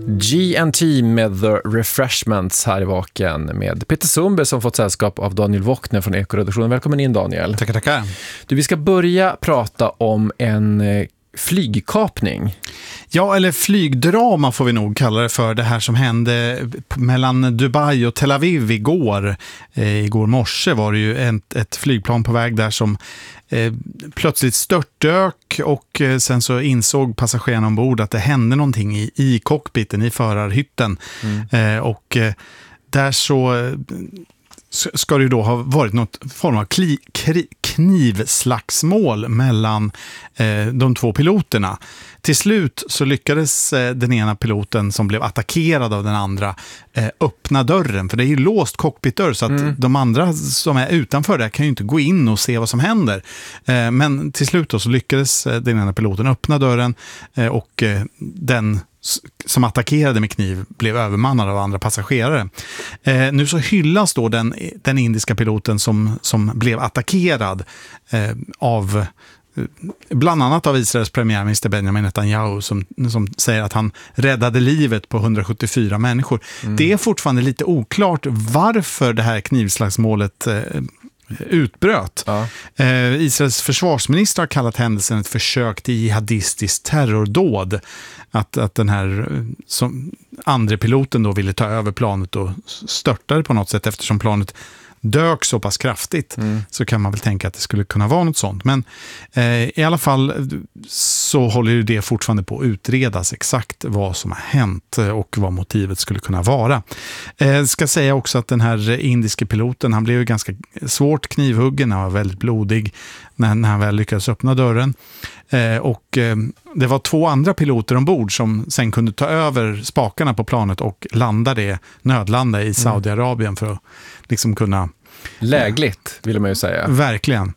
G&T med The Refreshments här i Vaken med Peter Sundberg som fått sällskap av Daniel Wockner från Ekoredaktionen. Välkommen in, Daniel. Tackar. Du, vi ska börja prata om en flygkapning. Ja, eller flygdrama får vi nog kalla det för. Det här som hände mellan Dubai och Tel Aviv igår. Igår morse var det ju ett flygplan på väg där som plötsligt störtdök och sen så insåg passagerarna ombord att det hände någonting i cockpiten, i förarhytten. Och där så ska det ju då ha varit något form av knivslagsmål mellan de två piloterna. Till slut så lyckades den ena piloten som blev attackerad av den andra öppna dörren, för det är ju låst cockpitdörr så att de andra som är utanför där kan ju inte gå in och se vad som händer. Men till slut då så lyckades den ena piloten öppna dörren och den som attackerade med kniv blev övermannad av andra passagerare. Nu så hyllas då den indiska piloten som blev attackerad av bland annat av Israels premiärminister Benjamin Netanyahu som säger att han räddade livet på 174 människor. Det är fortfarande lite oklart varför det här knivslagsmålet utbröt. Ja. Israels försvarsminister har kallat händelsen ett försök till jihadistiskt terrordåd. Att den här andra piloten då ville ta över planet och störtade på något sätt eftersom planet dök så pass kraftigt så kan man väl tänka att det skulle kunna vara något sånt. Men i alla fall så håller ju det fortfarande på att utredas exakt vad som har hänt och vad motivet skulle kunna vara. Ska säga också att den här indiske piloten, han blev ju ganska svårt knivhuggen, han var väldigt blodig när han väl lyckades öppna dörren. Och det var 2 andra piloter ombord som sen kunde ta över spakarna på planet och nödlanda i Saudiarabien för att liksom kunna... Lägligt vill man ju säga. Verkligen.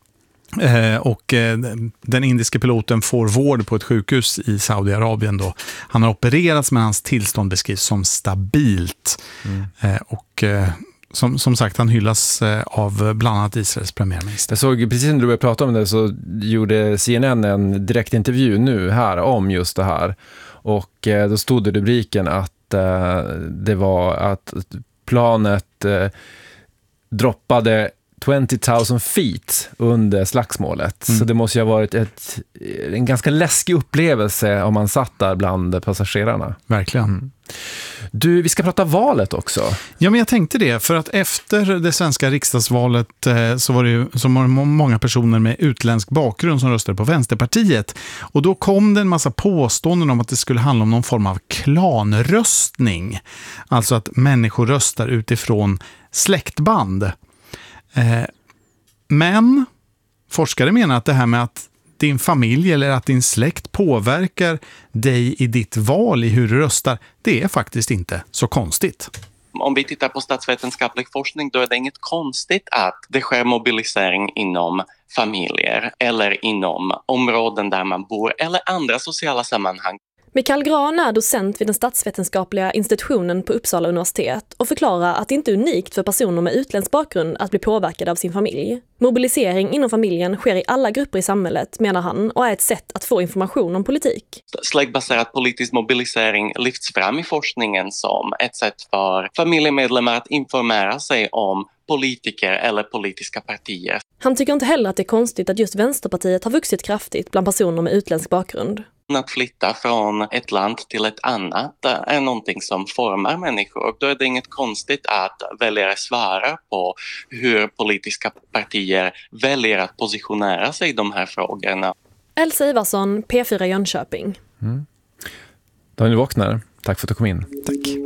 Och den indiske piloten får vård på ett sjukhus i Saudiarabien då. Han har opererats men hans tillstånd beskrivs som stabilt. Och... Som sagt, han hyllas av bland annat Israels premiärminister. Jag såg, precis när du började prata om det så gjorde CNN en direktintervju nu här om just det här. Och då stod det i rubriken att det var att planet droppade 20,000 feet under slagsmålet. Så det måste ju ha varit en ganska läskig upplevelse om man satt där bland passagerarna. Verkligen. Du, vi ska prata valet också. Ja, men jag tänkte det. För att efter det svenska riksdagsvalet så var det många personer med utländsk bakgrund som röstade på Vänsterpartiet. Och då kom det en massa påståenden om att det skulle handla om någon form av klanröstning. Alltså att människor röstar utifrån släktband. Men forskare menar att det här med att din familj eller att din släkt påverkar dig i ditt val i hur du röstar, det är faktiskt inte så konstigt. Om vi tittar på statsvetenskaplig forskning då är det inget konstigt att det sker mobilisering inom familjer eller inom områden där man bor eller andra sociala sammanhang. Mikael Gran är docent vid den statsvetenskapliga institutionen på Uppsala universitet och förklarar att det inte är unikt för personer med utländsk bakgrund att bli påverkade av sin familj. Mobilisering inom familjen sker i alla grupper i samhället, menar han, och är ett sätt att få information om politik. Släktbaserad politisk mobilisering lyfts fram i forskningen som ett sätt för familjemedlemmar att informera sig om politiker eller politiska partier. Han tycker inte heller att det är konstigt att just Vänsterpartiet har vuxit kraftigt bland personer med utländsk bakgrund. Att flytta från ett land till ett annat är någonting som formar människor. Då är det inget konstigt att väljare svarar på hur politiska partier väljer att positionera sig i de här frågorna. Elsa Ivarsson, P4 Jönköping. Daniel Wockner, tack för att du kom in. Tack.